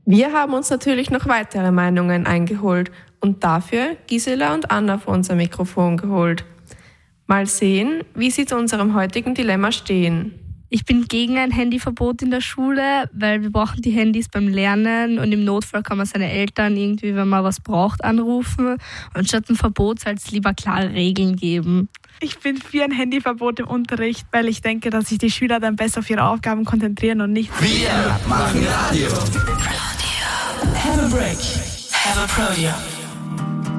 Wir haben uns natürlich noch weitere Meinungen eingeholt und dafür Gisela und Anna vor unser Mikrofon geholt. Mal sehen, wie sie zu unserem heutigen Dilemma stehen. Ich bin gegen ein Handyverbot in der Schule, weil wir brauchen die Handys beim Lernen und im Notfall kann man seine Eltern irgendwie, wenn man was braucht, anrufen. Und statt ein Verbot soll es lieber klare Regeln geben. Ich bin für ein Handyverbot im Unterricht, weil ich denke, dass sich die Schüler dann besser auf ihre Aufgaben konzentrieren und nicht... Wir machen Radio. Have a break. Have a podium.